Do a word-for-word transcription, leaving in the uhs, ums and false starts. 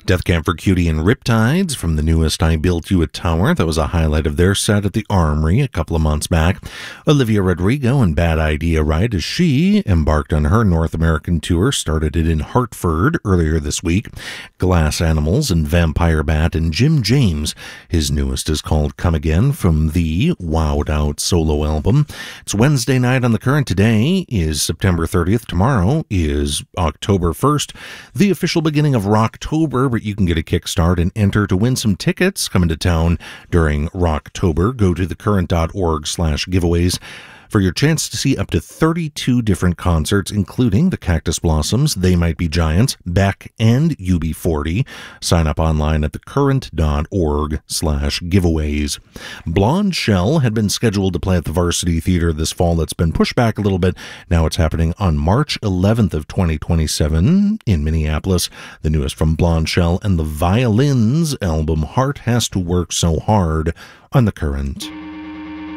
Death Camp for Cutie and Riptides from the newest I Built You a Tower. That was a highlight of their set at the Armory a couple of months back. Olivia Rodrigo and Bad Idea Right as she embarked on her North American tour. Started it in Hartford earlier this week. Glass Animals and Vampire Bat and Jim James. His newest is called Come Again from the Wowed Out solo album. It's Wednesday night on The Current. Today is September thirtieth. Tomorrow is October first, the official beginning of Rocktober, but you can get a kickstart and enter to win some tickets coming to town during Rocktober. Go to thecurrent.org slash giveaways for your chance to see up to thirty-two different concerts, including the Cactus Blossoms, They Might Be Giants, Beck, and U B forty. Sign up online at thecurrent.org slash giveaways. Blonde Shell had been scheduled to play at the Varsity Theater this fall. That's been pushed back a little bit. Now it's happening on March eleventh of twenty twenty-seven in Minneapolis. The newest from Blonde Shell and the Violins album, Heart Has to Work So Hard, on The Current.